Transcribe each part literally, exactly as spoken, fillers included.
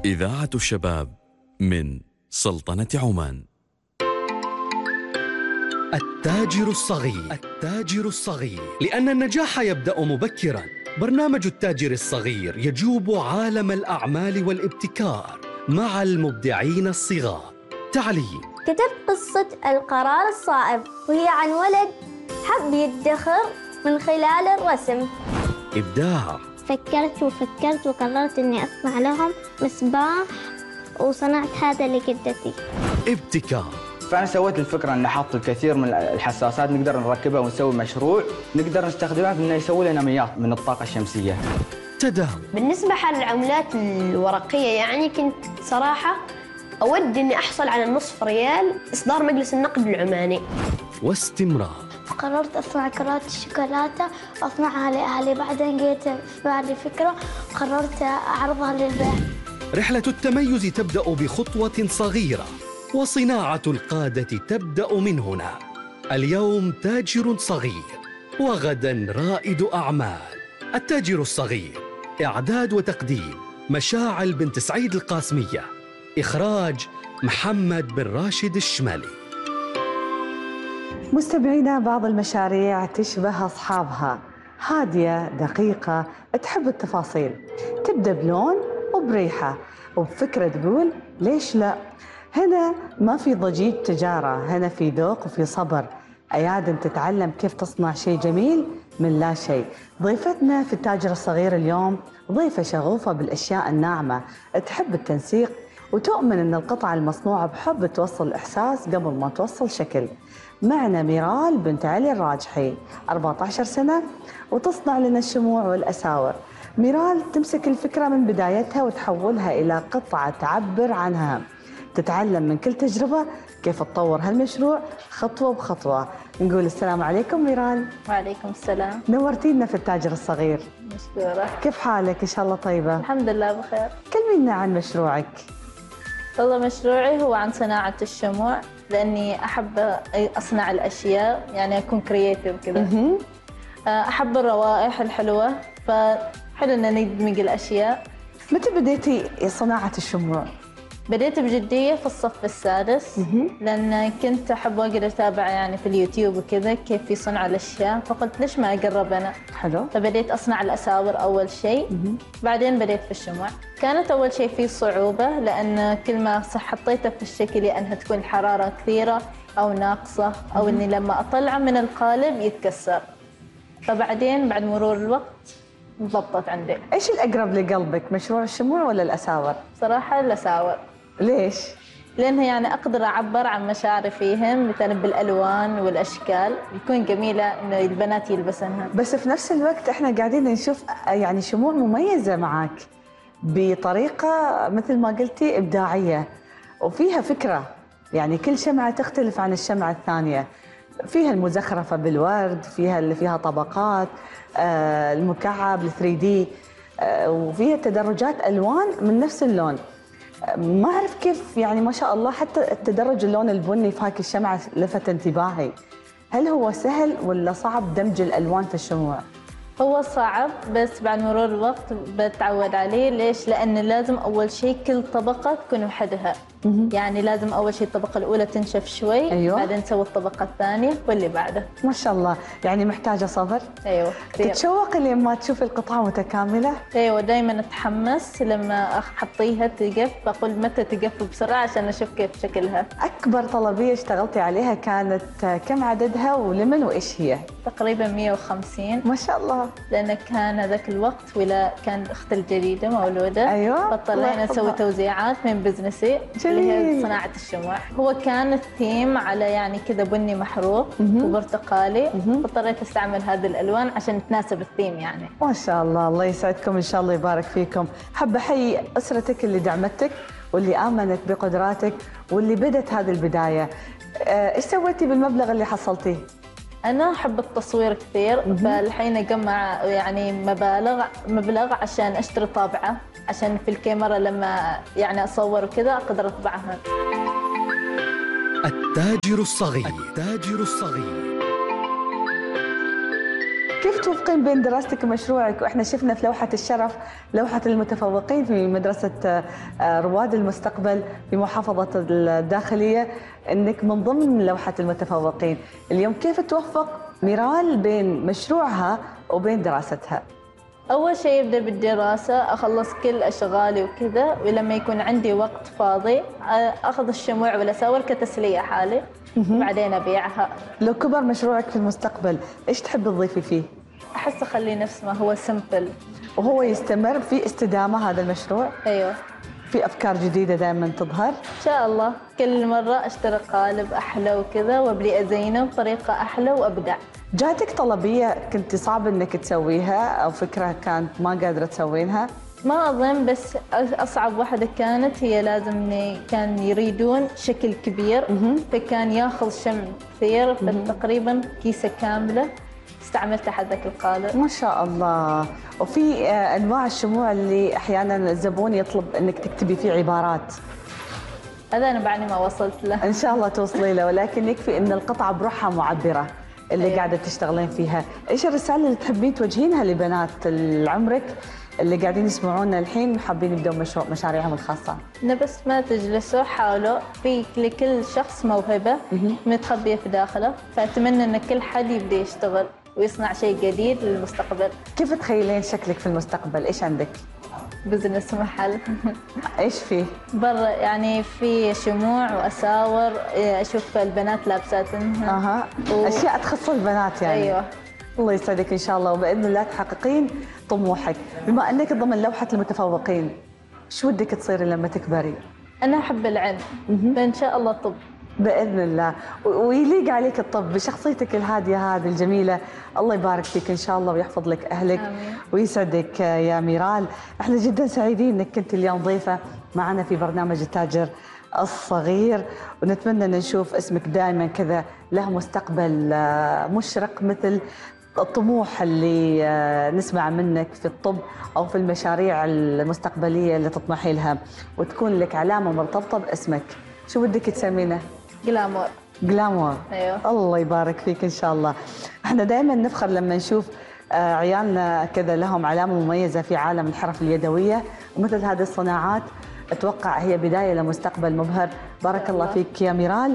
إذاعة الشباب من سلطنة عمان. التاجر الصغير. التاجر الصغير، لأن النجاح يبدأ مبكراً. برنامج التاجر الصغير يجوب عالم الأعمال والابتكار مع المبدعين الصغار. تعليم. كتبت قصة القرار الصائب، وهي عن ولد حب يدخر من خلال الرسم. إبداع. فكرت وفكرت وقررت أني أصنع لهم مصباح، وصنعت هذا لجدتي. ابتكار. فأنا سويت الفكرة أن نحط الكثير من الحساسات نقدر نركبها ونسوي مشروع نقدر نستخدمها في أنه يسوي لنا مياه من الطاقة الشمسية. تداول. بالنسبة حال العملات الورقية، يعني كنت صراحة أود أني أحصل على نصف ريال إصدار مجلس النقد العماني. واستمرار. قررت أصنع كرات الشوكولاتة وأصنعها لأهلي. بعدين جيت في بالي فكرة قررت أعرضها للبيع. رحلة التميز تبدأ بخطوة صغيرة، وصناعة القادة تبدأ من هنا. اليوم تاجر صغير، وغدا رائد أعمال. التاجر الصغير، إعداد وتقديم مشاعل بنت سعيد القاسمية، إخراج محمد بن راشد الشمالي. مستمعينا، بعض المشاريع تشبه أصحابها، هادية دقيقة تحب التفاصيل، تبدأ بلون وبريحة وبفكرة تقول ليش لا. هنا ما في ضجيج تجارة، هنا في ذوق وفي صبر. أيادن تتعلم كيف تصنع شيء جميل من لا شيء. ضيفتنا في التاجر الصغير اليوم ضيفة شغوفة بالأشياء الناعمة، تحب التنسيق وتؤمن أن القطعة المصنوعة بحب توصل إحساس قبل ما توصل شكل. معنا ميرال بنت علي الراجحي، أربعة عشر سنة، وتصنع لنا الشموع والأساور. ميرال تمسك الفكرة من بدايتها وتحولها إلى قطعة تعبر عنها. تتعلم من كل تجربة كيف تطور هالمشروع خطوة بخطوة. نقول السلام عليكم ميرال. وعليكم السلام. نورتينا في التاجر الصغير. مشكورة. كيف حالك؟ إن شاء الله طيبة. الحمد لله بخير. كلمينا عن مشروعك. والله مشروعي هو عن صناعة الشموع، لأني أحب أصنع الأشياء، يعني أكون كرياتيف كذا. أحب الروائح الحلوة، فحلو أن ندمج الأشياء. متى بديتي صناعة الشموع؟ بديت بجدية في الصف السادس، لأن كنت أحب أقدر أتابع يعني في اليوتيوب وكذا كيف في صنع الأشياء، فقلت ليش ما أقرب أنا. حلو. فبديت أصنع الأساور أول شيء، بعدين بديت في الشموع. كانت أول شيء في صعوبة، لأن كل ما حطيته في الشكل يا أنها تكون الحرارة كثيرة أو ناقصة، أو إني لما أطلعه من القالب يتكسر. فبعدين بعد مرور الوقت ضبطت عندي. إيش الأقرب لقلبك، مشروع الشموع ولا الأساور؟ صراحة الأساور. ليش؟ لأنها يعني أقدر أعبر عن مشاعري فيهم، مثلا بالألوان والأشكال، يكون جميلة إنه البنات يلبسنها. بس في نفس الوقت إحنا قاعدين نشوف يعني شموع مميزة معك بطريقة مثل ما قلتي إبداعية، وفيها فكرة، يعني كل شمعة تختلف عن الشمعة الثانية. فيها المزخرفة بالورد، فيها اللي فيها طبقات، آه المكعب ثري دي، آه وفيها تدرجات ألوان من نفس اللون. آه ما أعرف كيف، يعني ما شاء الله حتى التدرج اللون البني في هاك الشمعة لفت انتباهي. هل هو سهل ولا صعب دمج الألوان في الشموع؟ هو صعب، بس بعد مرور الوقت بتعود عليه. ليش؟ لأن لازم أول شيء كل طبقة تكون وحدها. يعني لازم أول شيء الطبقة الأولى تنشف شوي، أيوة. بعدين نسوي الطبقة الثانية واللي بعده. ما شاء الله، يعني محتاجة صبر. أيوة كثير. تتشوقي لما تشوفي القطعة متكاملة؟ أيوة، دائما أتحمس لما أحطيها تقف، بقول متى تقف بسرعة عشان أشوف كيف شكلها. أكبر طلبية اشتغلتي عليها كانت كم عددها ولمن وإيش هي؟ تقريبا مئة وخمسين. ما شاء الله. لأن كان ذاك الوقت ولا كان أختي الجديدة مولودة. أيوة. فاضطرينا نسوي توزيعات من بزنسي اللي هي صناعة الشموع. هو كان الثيم على يعني كذا بني محروق وبرتقالي، فاضطريت استعمل هذه الألوان عشان تناسب الثيم يعني. ما شاء الله، الله يسعدكم إن شاء الله، يبارك فيكم. حابة أحيي أسرتك اللي دعمتك واللي آمنت بقدراتك واللي بدت هذه البداية. إيش سويتي بالمبلغ اللي حصلتيه؟ أنا أحب التصوير كثير، فالحين أجمع يعني مبالغ مبلغ عشان أشتري طابعة، عشان في الكاميرا لما يعني أصور وكذا أقدر أطبعها. التاجر الصغير. التاجر الصغير. كيف توفقين بين دراستك ومشروعك؟ واحنا شفنا في لوحة الشرف لوحة المتفوقين في مدرسة رواد المستقبل في محافظة الداخلية انك من ضمن لوحة المتفوقين. اليوم كيف توفق ميرال بين مشروعها وبين دراستها؟ أول شيء أبدأ بالدراسة، أخلص كل أشغالي وكذا، ولما يكون عندي وقت فاضي أخذ الشموع والأساور كتسلية حالي وبعدين أبيعها. لو كبر مشروعك في المستقبل إيش تحب تضيفي فيه؟ أحس أخليه نفس ما هو سمبل وهو يستمر في استدامة هذا المشروع؟ أيوه. في أفكار جديدة دائما تظهر؟ إن شاء الله كل مرة أشتري قالب أحلى وكذا وأبدي أزينه بطريقة أحلى وأبدع. جاتك طلبية كنت صعب انك تسويها او فكرة كانت ما قادرة تسوينها؟ ما اظن، بس اصعب واحدة كانت هي لازم كان يريدون شكل كبير فكان ياخذ شمع كثير، فتقريبا كيسة كاملة استعملتها حق ذاك القالب. ما شاء الله. وفي انواع الشموع اللي احيانا الزبون يطلب انك تكتبي فيه عبارات. هذا انا بعدني ما وصلت له. ان شاء الله توصلي له، ولكن يكفي ان القطعة بروحها معبرة اللي أيه. قاعدة تشتغلين فيها. إيش الرسالة اللي تحبين توجهينها لبنات عمرك اللي قاعدين يسمعونا الحين وحابين يبدأوا مشروع مشاريعهم الخاصة؟ إنه بس ما تجلسوا، حاولوا، في لكل شخص موهبة متخبية في داخله، فأتمنى إن كل حد يبدأ يشتغل ويصنع شيء جديد للمستقبل. كيف تخيلين شكلك في المستقبل؟ إيش عندك؟ بزنس محل. ايش فيه؟ برا يعني في شموع واساور، اشوف البنات لابساتنها. اها و... اشياء تخص البنات يعني. ايوه. الله يسعدك ان شاء الله، وباذن الله تحققين طموحك. بما انك ضمن لوحة المتفوقين، شو ودك تصيري لما تكبري؟ انا احب العلم، فان شاء الله طب. باذن الله، ويليق عليك الطب بشخصيتك الهاديه هذه الجميله. الله يبارك فيك ان شاء الله ويحفظ لك اهلك. آمين. ويسعدك يا ميرال. احنا جدا سعيدين انك كنت اليوم ضيفه معنا في برنامج التاجر الصغير، ونتمنى ان نشوف اسمك دائما كذا له مستقبل مشرق مثل الطموح اللي نسمع منك في الطب او في المشاريع المستقبليه اللي تطمحي لها، وتكون لك علامه مرتبطه باسمك. شو بدك تسمينه؟ جلامور. جلامور. ايوه. الله يبارك فيك ان شاء الله. احنا دائما نفخر لما نشوف عيالنا كذا لهم علامه مميزه في عالم الحرف اليدويه، ومثل هذه الصناعات اتوقع هي بدايه لمستقبل مبهر. بارك الله فيك يا ميرال،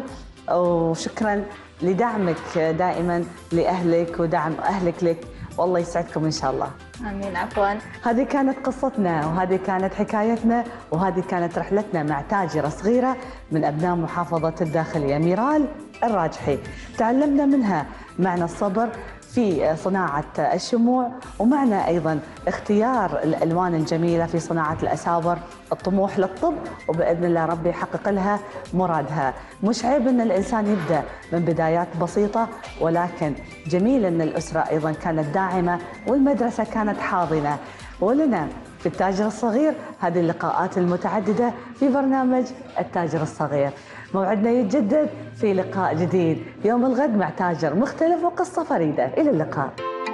وشكرا لدعمك دائما لاهلك ودعم اهلك لك، والله يسعدكم ان شاء الله. امين. عفوا. هذه كانت قصتنا، وهذه كانت حكايتنا، وهذه كانت رحلتنا مع تاجرة صغيرة من أبناء محافظة الداخلية، ميرال الراجحي. تعلمنا منها معنى الصبر في صناعة الشموع، ومعنى أيضا اختيار الألوان الجميلة في صناعة الأساور، الطموح للطب، وبإذن الله ربي يحقق لها مرادها. مش عيب أن الإنسان يبدأ من بدايات بسيطة، ولكن جميل أن الأسرة أيضا كانت داعمة والمدرسة كانت حاضنة. ولنا في التاجر الصغير هذه اللقاءات المتعددة في برنامج التاجر الصغير. موعدنا يتجدد في لقاء جديد يوم الغد مع تاجر مختلف وقصة فريدة. إلى اللقاء.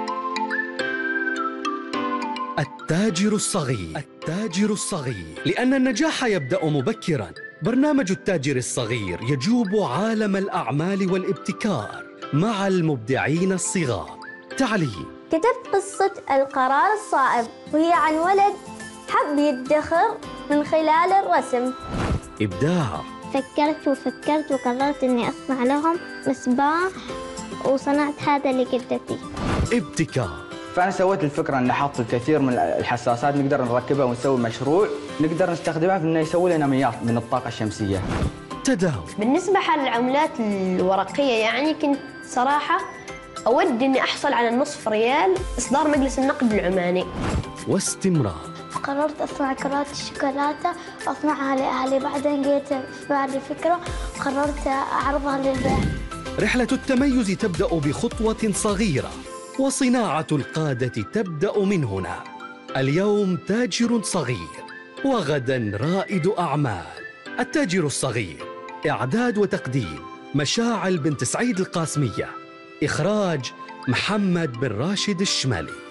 التاجر الصغير. التاجر الصغير، لأن النجاح يبدأ مبكراً. برنامج التاجر الصغير يجوب عالم الأعمال والابتكار مع المبدعين الصغار. تعليم: كتبت قصة القرار الصائب، وهي عن ولد حب يدخر من خلال الرسم. إبداع: فكرت وفكرت وقررت إني أصنع لهم مصباح، وصنعت هذا لجدتي. ابتكار: فأنا سويت الفكرة أن أحط الكثير من الحساسات نقدر نركبها ونسوي مشروع نقدر نستخدمها في إنه يسوي لنا مياه من الطاقة الشمسية. تداول: بالنسبة للعملات الورقية يعني كنت صراحة أود إني أحصل على النصف ريال إصدار مجلس النقد العماني. واستمرار: فقررت أصنع كرات الشوكولاتة وأصنعها لأهلي، بعدين جيت في بالي فكرة وقررت أعرضها للبيع. رحلة التميز تبدأ بخطوة صغيرة، وصناعة القادة تبدأ من هنا. اليوم تاجر صغير، وغدا رائد أعمال. التاجر الصغير، إعداد وتقديم مشاعل بنت سعيد القاسمية، إخراج محمد بن راشد الشمالي.